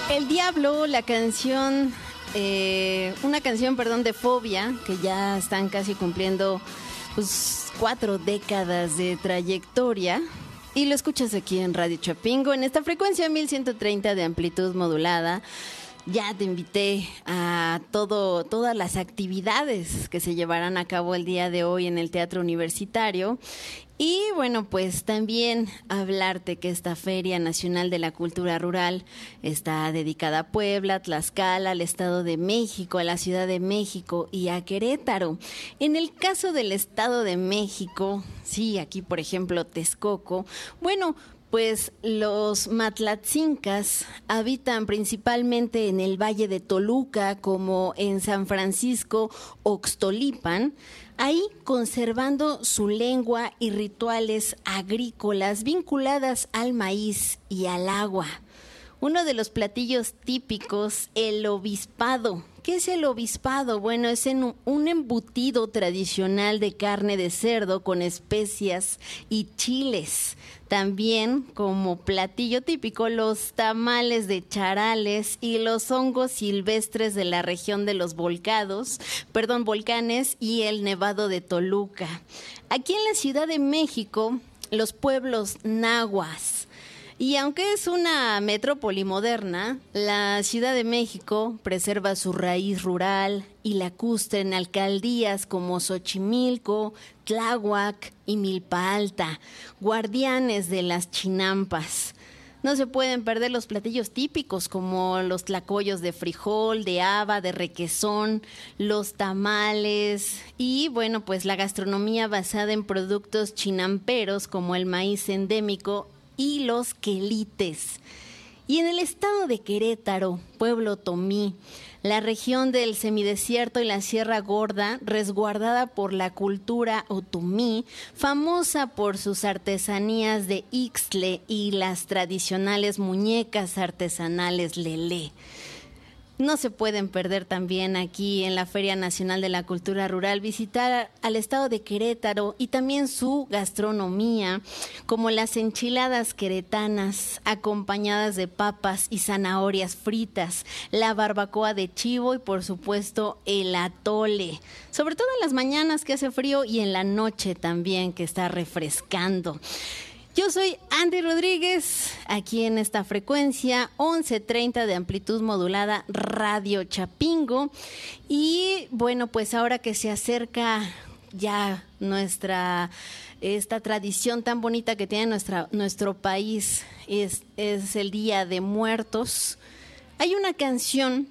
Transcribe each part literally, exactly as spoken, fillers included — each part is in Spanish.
El Diablo, la canción, eh, una canción, perdón, de Fobia, que ya están casi cumpliendo pues, cuatro décadas de trayectoria. Y lo escuchas aquí en Radio Chapingo, en esta frecuencia mil ciento treinta de amplitud modulada. Ya te invité a todo, todas las actividades que se llevarán a cabo el día de hoy en el Teatro Universitario. Y bueno, pues también hablarte que esta Feria Nacional de la Cultura Rural está dedicada a Puebla, Tlaxcala, al Estado de México, a la Ciudad de México y a Querétaro. En el caso del Estado de México, sí, aquí por ejemplo Texcoco, bueno, pues los matlatzincas habitan principalmente en el Valle de Toluca, como en San Francisco, Oxtolipan, ahí conservando su lengua y rituales agrícolas vinculadas al maíz y al agua. Uno de los platillos típicos, el obispado. ¿Qué es el obispado? Bueno, es en un embutido tradicional de carne de cerdo con especias y chiles. También como platillo típico los tamales de charales y los hongos silvestres de la región de los volcados, perdón, volcanes y el Nevado de Toluca. Aquí en la Ciudad de México, los pueblos náhuatl. Y aunque es una metrópoli moderna, la Ciudad de México preserva su raíz rural y lacustre en alcaldías como Xochimilco, Tláhuac y Milpa Alta, guardianes de las chinampas. No se pueden perder los platillos típicos como los tlacoyos de frijol, de haba, de requesón, los tamales y, bueno, pues la gastronomía basada en productos chinamperos como el maíz endémico y los quelites. Y en el estado de Querétaro, pueblo otomí, la región del semidesierto y la Sierra Gorda, resguardada por la cultura otomí, famosa por sus artesanías de ixtle y las tradicionales muñecas artesanales lelé. No se pueden perder también aquí en la Feria Nacional de la Cultura Rural visitar al estado de Querétaro y también su gastronomía, como las enchiladas queretanas acompañadas de papas y zanahorias fritas, la barbacoa de chivo y por supuesto el atole, sobre todo en las mañanas que hace frío y en la noche también que está refrescando. Yo soy Andy Rodríguez, aquí en esta frecuencia once treinta de amplitud modulada Radio Chapingo. Y bueno, pues ahora que se acerca ya nuestra, esta tradición tan bonita que tiene nuestra, nuestro país, es, es el Día de Muertos. Hay una canción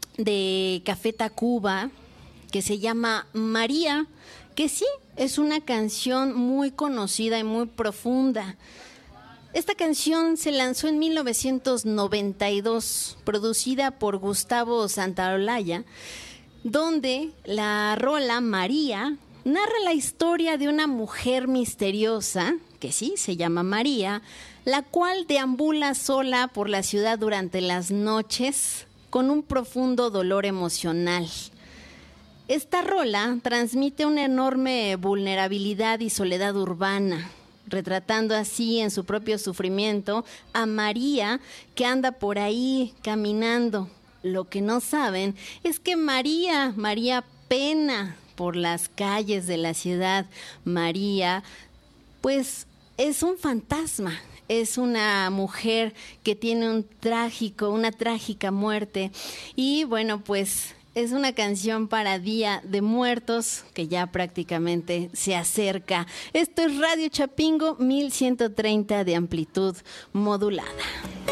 de Café Tacuba que se llama María, que sí, es una canción muy conocida y muy profunda. Esta canción se lanzó en mil novecientos noventa y dos, producida por Gustavo Santaolalla, donde la rola María narra la historia de una mujer misteriosa, que sí, se llama María, la cual deambula sola por la ciudad durante las noches con un profundo dolor emocional. Esta rola transmite una enorme vulnerabilidad y soledad urbana, retratando así en su propio sufrimiento a María que anda por ahí caminando. Lo que no saben es que María, María pena por las calles de la ciudad. María, pues, es un fantasma. Es una mujer que tiene un trágico, una trágica muerte. Y bueno, pues es una canción para Día de Muertos que ya prácticamente se acerca. Esto es Radio Chapingo mil ciento treinta de amplitud modulada.